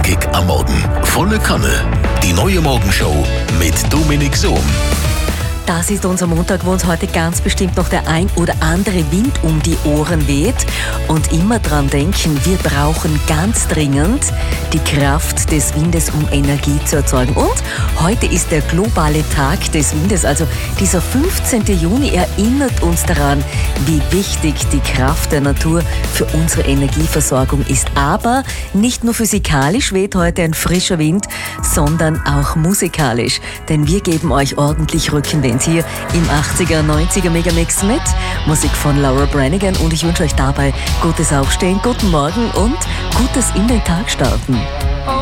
knackig am Morgen. Volle Kanne. Die neue Morgenshow mit Dominik Sohm. Das ist unser Montag, wo uns heute ganz bestimmt noch der ein oder andere Wind um die Ohren weht. Und immer dran denken, wir brauchen ganz dringend die Kraft des Windes, um Energie zu erzeugen. Und heute ist der globale Tag des Windes, also dieser 15. Juni erinnert uns daran, wie wichtig die Kraft der Natur für unsere Energieversorgung ist. Aber nicht nur physikalisch weht heute ein frischer Wind, sondern auch musikalisch. Denn wir geben euch ordentlich Rückenwind hier im 80er, 90er Megamix mit Musik von Laura Branigan und ich wünsche euch dabei gutes Aufstehen, guten Morgen und gutes in den Tag starten.